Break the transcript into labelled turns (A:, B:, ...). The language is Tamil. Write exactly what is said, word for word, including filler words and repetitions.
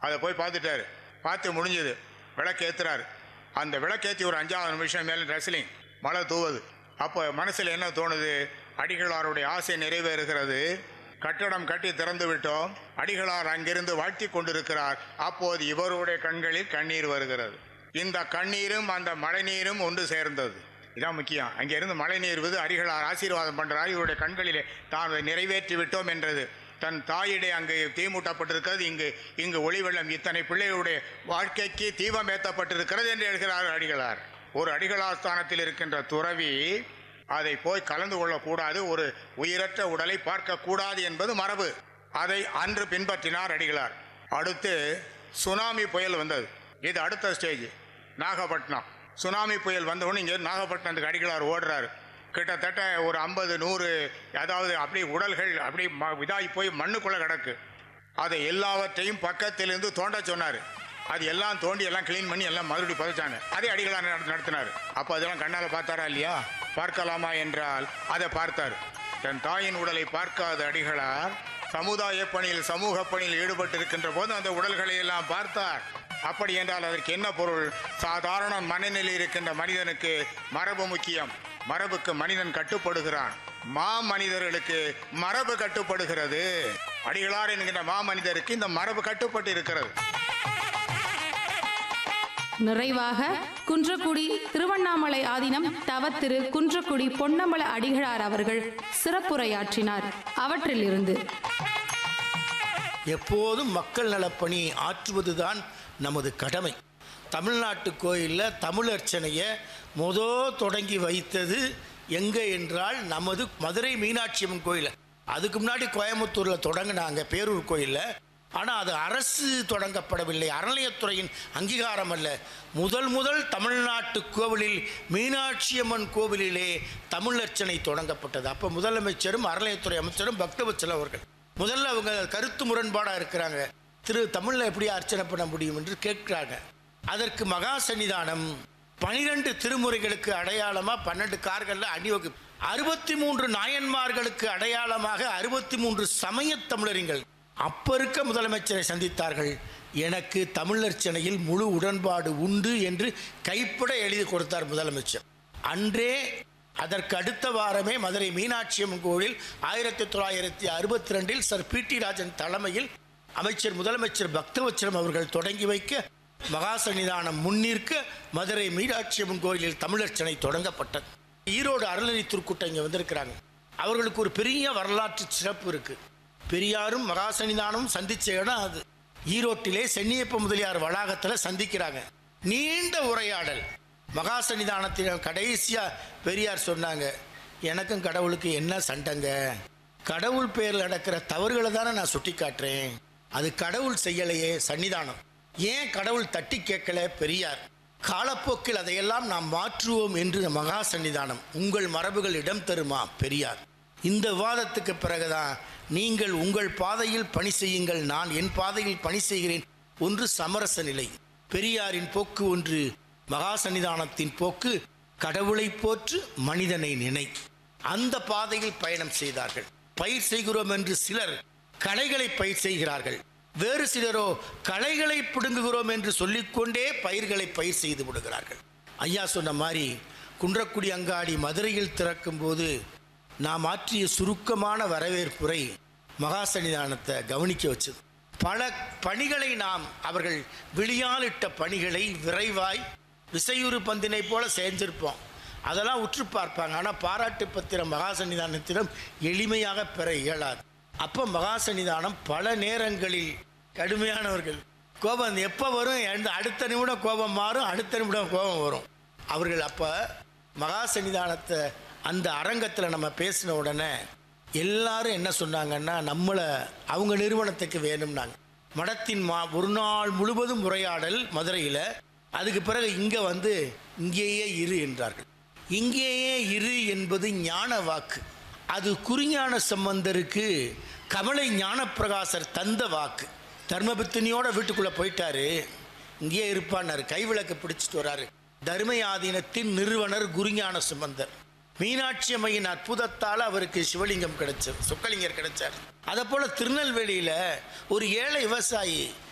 A: அதை போய் பார்த்துட்டாரு. பார்த்து முடிஞ்சது, விளக்கு ஏற்றுறாரு. அந்த விளக்கேற்றி ஒரு அஞ்சாவது நிமிஷம் மேலே ரெஸ்லிங் மழை தூவுது. அப்போ மனசில் என்ன தோணுது? அடிகளாருடைய ஆசை நிறைவேறுகிறது. கட்டடம் கட்டி திறந்து விட்டோம். அடிகளார் அங்கிருந்து வாழ்த்தி கொண்டிருக்கிறார். அப்போது இவருடைய கண்களில் கண்ணீர் வருகிறது. இந்த கண்ணீரும் அந்த மழை நீரும் ஒன்று சேர்ந்தது. இதான் முக்கியம். அங்கிருந்து மழை நீர் விது அடிகளார் ஆசீர்வாதம் பண்ணுறார். இவருடைய கண்களிலே தான் நிறைவேற்றி விட்டோம் என்றது. தன் தாயிடை அங்கு தீமூட்டப்பட்டிருக்கிறது, இங்கு இங்கு ஒளி வெள்ளம், இத்தனை பிள்ளைகளுடைய வாழ்க்கைக்கு தீபம் ஏற்றப்பட்டிருக்கிறது என்று எழுகிறார் அடிகளார். ஒரு அடிகளார் ஸ்தானத்தில் இருக்கின்ற துறவி அதை போய் கலந்து கொள்ளக்கூடாது, ஒரு உயிரற்ற உடலை பார்க்கக்கூடாது என்பது மரபு. அதை அன்று பின்பற்றினார் அடிகளார். அடுத்து சுனாமி புயல் வந்தது. இது அடுத்த ஸ்டேஜ். நாகப்பட்டினம் சுனாமி புயல் வந்தவுடனே இங்கே நாகப்பட்டினத்துக்கு அடிகளார் ஓடுறாரு. கிட்டத்தட்ட ஒரு ஐம்பது நூறு அதாவது அப்படி உடல்கள் அப்படி இதாகி போய் மண்ணுக்குள்ளே கிடக்கு. அதை எல்லாவற்றையும் பக்கத்திலிருந்து தோண்ட சொன்னார். அது எல்லாம் தோண்டி எல்லாம் கிளீன் பண்ணி எல்லாம் மறுபடி புதைச்சாங்க. அதே அடிகளார் நடத்தினார். அப்போ அதெல்லாம் கண்ணால் பார்த்தாரா இல்லையா? பார்க்கலாமா என்றால் அதை பார்த்தார். தன் தாயின் உடலை பார்க்காத அடிகளார் சமுதாய பணியில் சமூக பணியில் ஈடுபட்டு இருக்கின்ற போது அந்த உடல்களை எல்லாம் பார்த்தார். அப்படி என்றால் அதற்கு என்ன பொருள்? சாதாரண மனநிலை இருக்கின்ற மனிதனுக்கு மரபு முக்கியம். மரபுக்கு மனிதன் கட்டுப்படுகிறான். மா மனிதர்களுக்கு மரபு கட்டுப்படுகிறது. அடிகளார் என்கின்ற மா மனிதருக்கு இந்த மரபு கட்டுப்பட்டு இருக்கிறது.
B: நிறைவாக குன்றக்குடி திருவண்ணாமலை ஆதீனம் தவ திரு குன்றக்குடி பொன்னம்பல அடிகளார் அவர்கள் சிறப்புரையாற்றினார். அவற்றில் இருந்து
C: எப்போதும் மக்கள் நலப்பணி ஆற்றுவதுதான் நமது கடமை. தமிழ்நாட்டு கோயிலில் தமிழர்ச்சனையை மொதோ தொடங்கி வைத்தது எங்கே என்றால் நமது மதுரை மீனாட்சி அம்மன் கோயில். அதுக்கு முன்னாடி கோயம்புத்தூரில் தொடங்கினாங்க பேரூர் கோயிலில். ஆனால் அது அரசு தொடங்கப்படவில்லை, அறநிலையத்துறையின் அங்கீகாரம் அல்ல. முதல் முதல் தமிழ்நாட்டு கோவிலில் மீனாட்சி அம்மன் கோவிலிலே தமிழர்ச்சனை தொடங்கப்பட்டது. அப்போ முதலமைச்சரும் அறநிலையத்துறை அமைச்சரும் பக்தவத்சலம் அவர்கள் முதல்ல அவங்க கருத்து முரண்பாடாக இருக்கிறாங்க. திரு தமிழில் எப்படி அர்ச்சனை பண்ண முடியும் என்று கேட்கிறாங்க. அதற்கு மகா சன்னிதானம் பனிரெண்டு திருமுறைகளுக்கு அடையாளமாக பன்னெண்டு கார்களில் அணிவகு அறுபத்தி மூன்று நாயன்மார்களுக்கு அடையாளமாக அறுபத்தி மூன்று சமய தமிழறிஞர்கள் அப்போ இருக்க முதலமைச்சரை சந்தித்தார்கள். எனக்கு தமிழர்ச்சனையில் முழு உடன்பாடு உண்டு என்று கைப்பட எழுதி கொடுத்தார் முதலமைச்சர். அன்றே அதற்கு அடுத்த வாரமே மதுரை மீனாட்சி அம்மன் கோவில் ஆயிரத்தி தொள்ளாயிரத்தி அறுபத்தி ரெண்டில் சர் பி டி ராஜன் தலைமையில் அமைச்சர் முதலமைச்சர் பக்தவத்சலம் அவர்கள் தொடங்கி வைக்க மகா சன்னிதானம் முன்னிற்க மதுரை மீனாட்சி அம்மன் கோயிலில் தமிழர்ச்சனை தொடங்கப்பட்டது. ஈரோடு அறநெறி திருக்கூட்டம் இங்கே வந்திருக்கிறாங்க. அவர்களுக்கு ஒரு பெரிய வரலாற்று சிறப்பு இருக்கு. பெரியாரும் மகா சன்னிதானமும் சந்திச்ச இடம் அது. ஈரோட்டிலே சென்னியப்ப முதலியார் வளாகத்தில் சந்திக்கிறாங்க. நீண்ட உரையாடல். மகா சன்னிதானத்தின் கடைசியா பெரியார் சொன்னாங்க, எனக்கும் கடவுளுக்கு என்ன சண்டைங்க, கடவுள் பேரில் நடக்கிற தவறுகளை தானே நான் சுட்டி காட்டுறேன், அது கடவுள் செய்யலையே சன்னிதானம், ஏன் கடவுள் தட்டி கேட்கல பெரியார், காலப்போக்கில் அதையெல்லாம் நாம் மாற்றுவோம் என்று மகா சன்னிதானம். உங்கள் மரபுகள் இடம் தருமா பெரியார். இந்த விவாதத்துக்கு பிறகுதான் நீங்கள் உங்கள் பாதையில் பணி செய்யுங்கள், நான் என் பாதையில் பணி செய்கிறேன் ஒன்று சமரச நிலை. பெரியாரின் போக்கு ஒன்று, மகா சன்னிதானத்தின் போக்கு கடவுளை போற்று மனிதனை நினை. அந்த பாதையில் பயணம் செய்தார்கள். பயிர் செய்கிறோம் என்று சிலர் களைகளை பயிர் செய்கிறார்கள், வேறு சிலரோ களைகளை பிடுங்குகிறோம் என்று சொல்லிக்கொண்டே பயிர்களை பயிர் செய்து விடுகிறார்கள். ஐயா சொன்ன மாதிரி குன்றக்குடி அங்காடி மதுரையில் திறக்கும் போது நாம் ஆற்றிய சுருக்கமான வரவேற்புரை மகா சன்னிதானத்தை கவனிக்க வச்சது. பல பணிகளை நாம் அவர்கள் விழியாலிட்ட பணிகளை விரைவாய் விசையுறு பந்தினை போல செஞ்சிருப்போம். அதெல்லாம் உற்று பார்ப்பாங்க. ஆனால் பாராட்டு பத்திரம் மகா சன்னிதானத்திடம் எளிமையாக பெற இயலாது. அப்போ மகா சன்னிதானம் பல நேரங்களில் கடுமையானவர்கள் கோபம் எப்போ வரும், அடுத்த நிமிடம் கோபம் மாறும், அடுத்த நிமிடம் கோபம் வரும். அவர்கள் அப்போ மகா சன்னிதானத்தை அந்த அரங்கத்தில் நம்ம பேசின உடனே எல்லாரும் என்ன சொன்னாங்கன்னா, நம்மளை அவங்க நிறுவனத்துக்கு வேணும்னாங்க. மடத்தின் மா ஒரு நாள் முழுவதும் உரையாடல் மதுரையில். அதுக்கு பிறகு இங்கே வந்து இங்கேயே இரு என்றார்கள். இங்கேயே இரு என்பது ஞான வாக்கு. அது குறிஞான சம்பந்தருக்கு கமலை ஞானப்பிரகாசர் தந்த வாக்கு. தர்மபித்தினியோட வீட்டுக்குள்ளே போயிட்டாரு, இங்கேயே இருப்பான்னாரு. கைவிளக்கு பிடிச்சிட்டு வராரு. தர்ம ஆதீனத்தின் நிறுவனர் குருஞான சம்பந்தர். மீனாட்சி அம்மையின் அற்புதத்தால் அவருக்கு சிவலிங்கம் கிடைச்சது, சொக்கலிங்கர் கிடைச்சார். அதை போல திருநெல்வேலியில் ஒரு ஏழை விவசாயி